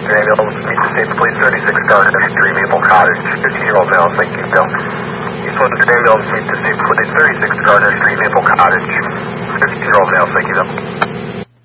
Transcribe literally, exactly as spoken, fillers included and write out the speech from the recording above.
ambulance needs to state the police, thirty-six Gardner Street, Maple Cottage, fifteen-year-old male, thank you, Bill. East one hundred ambulance needs to state the police, thirty-six Gardner Street, Maple Cottage, fifteen-year-old male, thank you, Bill.